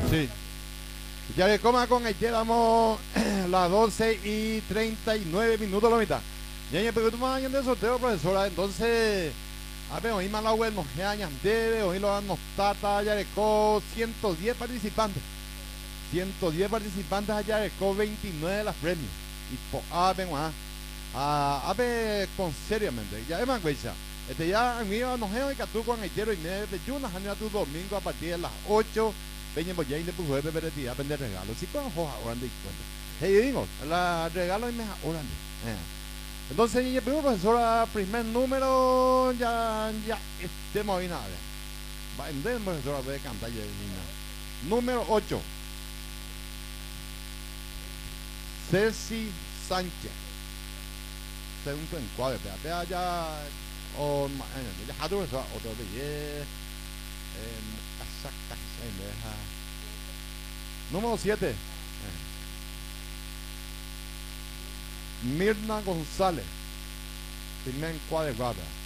Sí. Ya de coma con Haití damos las 12:39 la mitad. Ya ya pero tú más años de sorteo, profesora. Entonces, a ver, hoy más la web nos años debe, hoy lo nos tata, ya de co 110 participantes. 110 participantes allá de co 29 de las premios. Y po, ven, a ver, con seriamente. Ya es más, güey, ya, amigo, nos hemos que tú con Haitero y medio de Yunas, a tu domingo a partir de las 8. Peña pues ya y después jueves a vender regalos. Si con hoja ahora de cuenta. Hey, digo, la regalo y me ahora. Entonces, ya primero profesora, primer número, ya, estemos ahí nada. Va, entonces, profesora, voy a cantar ya, número 8. Ceci Sánchez. Segundo encuadre, vea ya. O ya hadu eso otro de exacta número 7. Mirna González. Primer encuadre, brother.